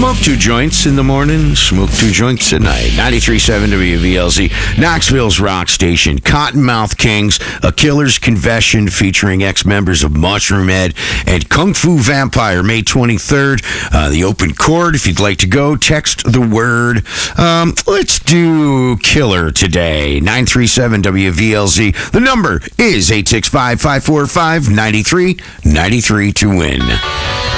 Smoke 2 joints in the morning, smoke 2 joints at night. 93.7 WVLZ, Knoxville's rock station. Cottonmouth Kings, A Killer's Confession featuring ex-members of Mushroom Head and Kung Fu Vampire, May 23rd. The open chord, if you'd like to go, text the word. Let's do Killer today. 937 WVLZ. The number is 865-545-9393 to win.